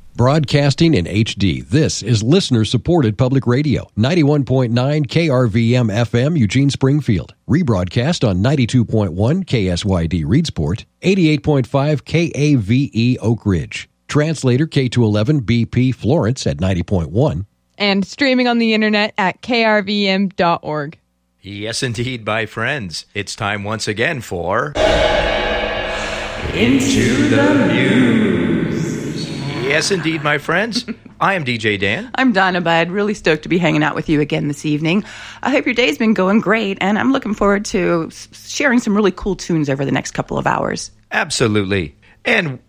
Broadcasting in HD, this is listener-supported public radio. 91.9 KRVM FM, Eugene Springfield. Rebroadcast on 92.1 KSYD Reedsport, 88.5 KAVE Oak Ridge. Translator K211 BP Florence at 90.1. And streaming on the internet at krvm.org. Yes, indeed, my friends. It's time once again for... Into the News. Yes, indeed, my friends. I am DJ Dan. I'm Donna Budd. Really stoked to be hanging out with you again this evening. I hope your day's been going great, and I'm looking forward to sharing some really cool tunes over the next couple of hours. Absolutely. And